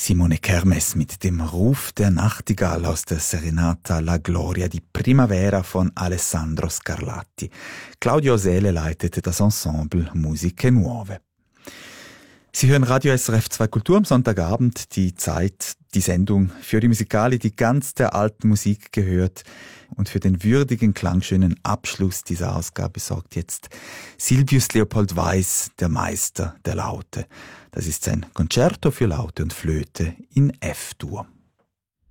Simone Kermes mit dem Ruf der Nachtigall aus der Serenata La Gloria di Primavera von Alessandro Scarlatti. Claudio Sele leitete das Ensemble Musiche Nuove. Sie hören Radio SRF 2 Kultur am Sonntagabend, die Zeit, die Sendung für die Musikale, die ganz der alten Musik gehört. Und für den würdigen, klangschönen Abschluss dieser Ausgabe sorgt jetzt Silvius Leopold Weiß, der Meister der Laute. Das ist sein Concerto für Laute und Flöte in F-Dur.